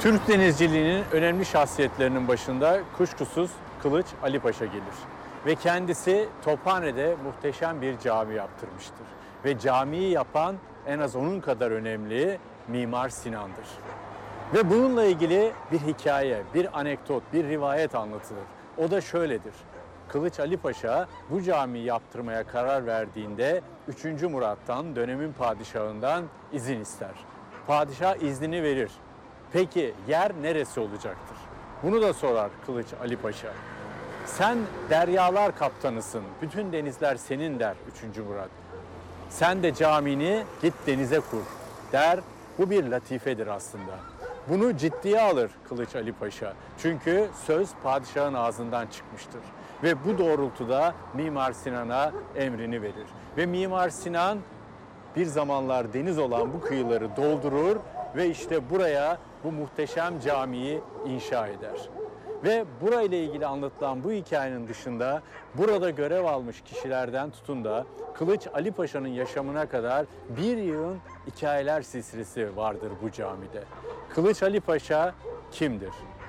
Türk denizciliğinin önemli şahsiyetlerinin başında kuşkusuz Kılıç Ali Paşa gelir. Ve kendisi Tophane'de muhteşem bir cami yaptırmıştır. Ve camiyi yapan en az onun kadar önemli Mimar Sinan'dır. Ve bununla ilgili bir hikaye, bir anekdot, bir rivayet anlatılır. O da şöyledir. Kılıç Ali Paşa bu camiyi yaptırmaya karar verdiğinde 3. Murat'tan, dönemin padişahından izin ister. Padişah iznini verir. Peki yer neresi olacaktır? Bunu da sorar Kılıç Ali Paşa. Sen deryalar kaptanısın, bütün denizler senin der 3. Murat. Sen de camini git denize kur der. Bu bir latifedir aslında. Bunu ciddiye alır Kılıç Ali Paşa. Çünkü söz padişahın ağzından çıkmıştır. Ve bu doğrultuda Mimar Sinan'a emrini verir. Ve Mimar Sinan bir zamanlar deniz olan bu kıyıları doldurur ve işte buraya bu muhteşem camiyi inşa eder. Ve burayla ilgili anlatılan bu hikayenin dışında burada görev almış kişilerden tutun da Kılıç Ali Paşa'nın yaşamına kadar bir yığın hikayeler silsilesi vardır bu camide. Kılıç Ali Paşa kimdir?